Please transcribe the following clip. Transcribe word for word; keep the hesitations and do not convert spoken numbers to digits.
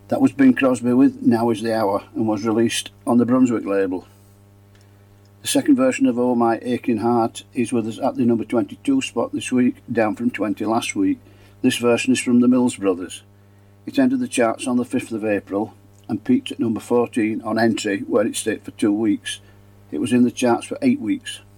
That was Bing Crosby with Now Is the Hour and was released on the Brunswick label. The second version of Oh My Aching Heart is with us at the number twenty-two spot this week, down from twenty last week. This version is from the Mills Brothers. It entered the charts on the fifth of April and peaked at number fourteen on entry, where it stayed for two weeks. It was in the charts for eight weeks.